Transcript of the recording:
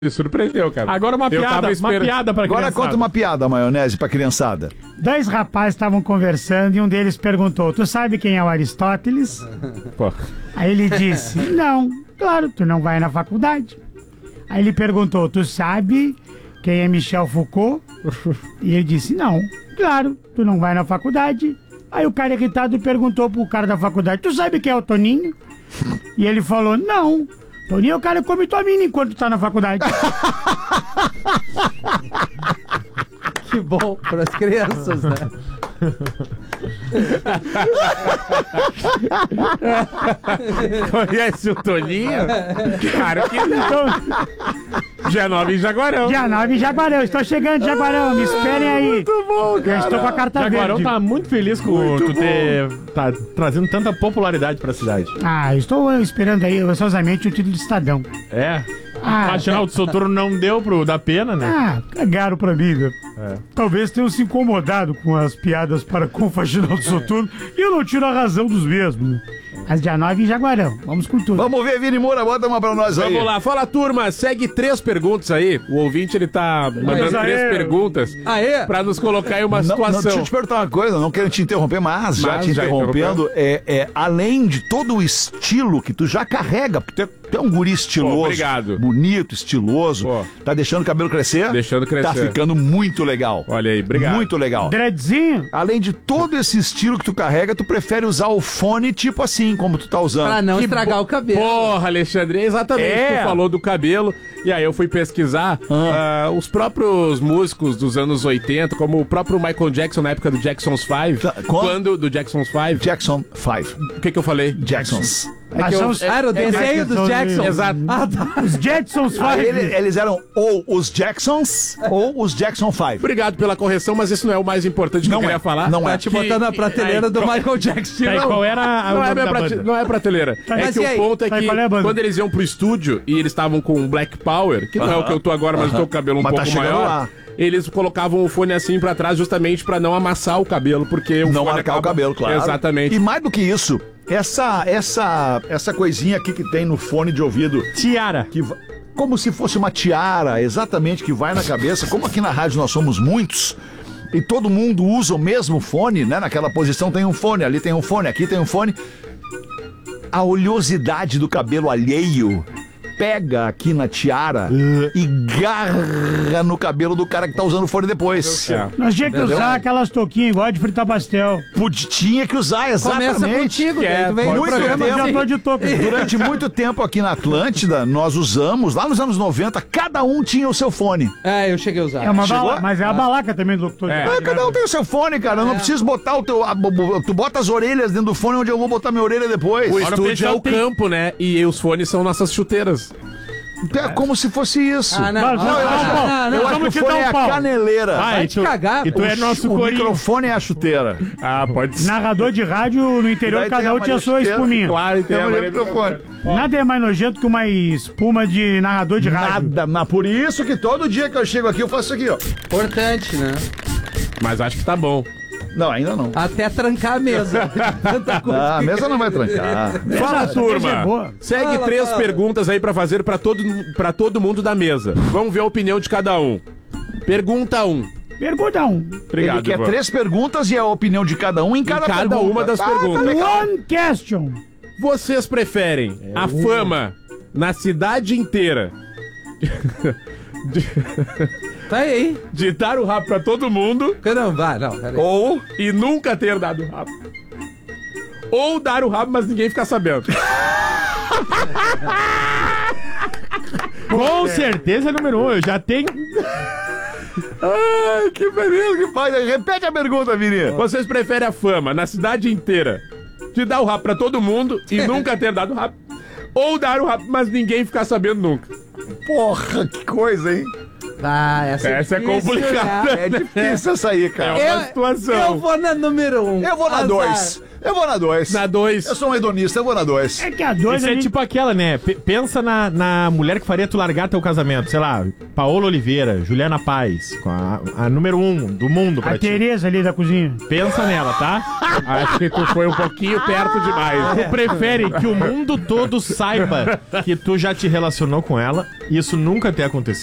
Me surpreendeu, cara. Agora uma piada pra Agora criançada. conta uma piada, maionese, pra criançada. Dois rapazes estavam conversando e um deles perguntou: tu sabe quem é o Aristóteles? Pô. Aí ele disse: não, claro, tu não vai na faculdade. Aí ele perguntou: tu sabe quem é Michel Foucault? E ele disse: não, claro, tu não vai na faculdade. Aí o cara irritado perguntou pro cara da faculdade: tu sabe quem é o Toninho? E ele falou: não, Toninho é o cara que come tua mina enquanto tá na faculdade. Que bom para as crianças, né? Conhece o Toninho? Claro que não. Dia 9 em Jaguarão. Dia 9 em Jaguarão, estou chegando, Jaguarão, me esperem aí. Muito bom, Eu estou com a carta Jaguarão verde. tá muito feliz com tu ter tá trazendo tanta popularidade pra cidade. Ah, estou esperando aí ansiosamente o título de Estadão. É. Ah, A final do Soturno não deu pro da pena, né? Ah, cagaram pra mim, né? É. Talvez tenham se incomodado com as piadas para com o Faxinal do Soturno e eu não tiro a razão dos mesmos. Né? Mas dia 9 em Jaguarão, vamos com tudo. Vamos ver, Vini Moura, bota uma pra nós aí. Vamos lá, fala turma, segue 3 perguntas aí. O ouvinte ele tá mandando Mas 3 aí- perguntas Aê! pra nos colocar em uma Não, deixa situação. eu te perguntar uma coisa, não quero te interromper, mas já te já interrompendo, além de todo o estilo que tu já carrega, porque tu é um guri estiloso, Pô, obrigado. bonito, estiloso, Pô. tá deixando o cabelo crescer? Deixando crescer. Tá ficando muito legal. Olha aí, obrigado. Muito legal. Dreadzinho? Além de todo esse estilo que tu carrega, tu prefere usar o fone tipo assim, como tu tá usando. Pra não estragar o cabelo. Porra, Alexandre, é exatamente. É. Tu falou do cabelo. E aí eu fui pesquisar os próprios músicos dos anos 80, como o próprio Michael Jackson na época do Jackson's 5. Tá, como? Quando do Jackson's 5. Jackson 5. O que eu falei? Jacksons. É que eu- Era o desenho dos Jackson. Exato. Ah, tá. Os Jetsons Aí fazem. eles eram ou os Jacksons ou os Jackson 5. Obrigado pela correção, mas isso não é o mais importante que eu queria falar. não é. Tá te botando na prateleira do Michael Jackson. Tá, e qual era o Não nome é, da banda? não é prateleira. É Mas que e o aí? ponto é Tá, que qual é a banda? quando eles iam pro estúdio e eles estavam com Black Power, que não é o que eu tô agora, mas eu tô com o cabelo um Mas tá pouco chegando maior, lá. eles colocavam o fone assim pra trás justamente pra não amassar o cabelo, porque o Não fone marcar o cabelo, claro. Exatamente. E mais do que isso, essa coisinha aqui que tem no fone de ouvido, Tiara. como se fosse uma tiara, exatamente, que vai na cabeça. Como aqui na rádio nós somos muitos e todo mundo usa o mesmo fone, né? Naquela posição tem um fone, ali tem um fone, aqui tem um fone. A oleosidade do cabelo alheio pega aqui na tiara e garra no cabelo do cara que tá usando o fone depois. É. Nós tínhamos que usar aquelas touquinhas igual de fritar pastel. Tinha que usar, exatamente. Começa contigo, Que é, daí tu vem no muito programa tempo. Já assim. tô de touca. Durante muito tempo aqui na Atlântida, nós usamos, lá nos anos 90, cada um tinha o seu fone. É, eu cheguei a usar. É uma Chegou? bala, mas é a balaca também do locutor. É. Cada um tem o seu fone, cara. Eu não preciso botar o teu. Tu bota as orelhas dentro do fone onde eu vou botar minha orelha depois. O Agora estúdio pessoal é o tem- campo, né? E os fones são nossas chuteiras. É como se fosse isso. Ah, não. Não, Não, eu acho, eu acho que vamos o te fone dar um é a pau. caneleira. Ah, te cagar. E tu é nosso O corinho. microfone é a chuteira. Ah, pode ser. Narrador de rádio no interior, Daí tem cada a um tinha a sua Maria espuminha. Claro, tem É a o Maria microfone. Nada é mais nojento que uma espuma de narrador de rádio. Nada, mas por isso que todo dia que eu chego aqui eu faço isso aqui, ó. Importante, né? Mas acho que tá bom. Não, ainda não. Até trancar a mesa. Tanta coisa. Ah, a mesa não vai trancar. Fala, Essa é turma. boa. Segue Fala, 3 fala. perguntas aí pra fazer pra todo mundo da mesa. Vamos ver a opinião de cada um. Pergunta 1. Pergunta um. Obrigado, Ele quer Ivan. 3 perguntas e a opinião de cada um em cada pergunta. uma das Tá perguntas. legal. One question. Vocês preferem a fama na cidade inteira Tá aí. de dar o rabo pra todo mundo Não, vai, não. Peraí. ou e nunca ter dado o rabo? Ou dar o rabo, mas ninguém ficar sabendo. Com certeza é número 1. Eu já tenho. Ai, que beleza que faz. Repete a pergunta, Vini. Vocês preferem a fama na cidade inteira de dar o rabo pra todo mundo e nunca ter dado o rabo? Ou dar o rabo, mas ninguém ficar sabendo nunca? Porra, que coisa, hein? Ah, essa é difícil, complicada. né? É difícil essa aí, cara. É uma situação. Eu vou na número 1. Eu vou na 2. Eu vou na 2. Na 2. Eu sou um hedonista, eu vou na 2. É que a 2 Isso é ali... tipo aquela, né? Pensa na mulher que faria tu largar teu casamento. Sei lá, Paola Oliveira, Juliana Paz, com a número 1 do mundo pra A ti. Tereza ali da cozinha. Pensa nela, tá? Acho que tu foi um pouquinho perto demais. Tu prefere que o mundo todo saiba que tu já te relacionou com ela e isso nunca ter acontecido?